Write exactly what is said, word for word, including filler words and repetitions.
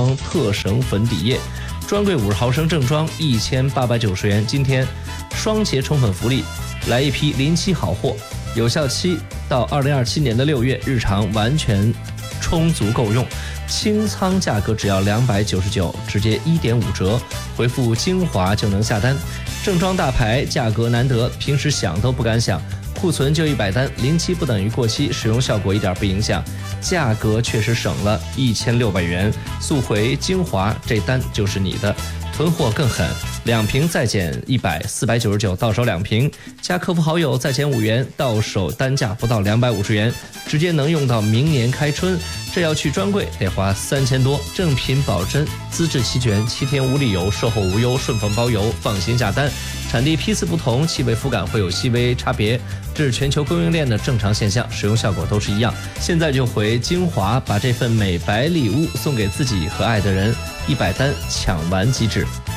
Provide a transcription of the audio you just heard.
装特省粉底液，专柜五十毫升正装一千八百九十元。今天双节宠粉福利，来一批临期好货，有效期到二零二七年的六月，日常完全充足够用。清仓价格只要两百九十九，直接一点五折，回复精华就能下单。正装大牌，价格难得，平时想都不敢想。库存就一百单，临期不等于过期，使用效果一点不影响，价格确实省了一千六百元。速回精华，这单就是你的。囤货更狠，两瓶再减一百，四百九十九，到手两瓶，加客服好友再减五元，到手单价不到两百五十元，直接能用到明年开春。这要去专柜得花三千多，正品保真，资质齐全，七天无理由，售后无忧，顺丰包邮，放心下单。产地批次不同，气味肤感会有细微差别，这是全球供应链的正常现象，使用效果都是一样。现在就回精华，把这份美白礼物送给自己和爱的人，一百单抢完即止。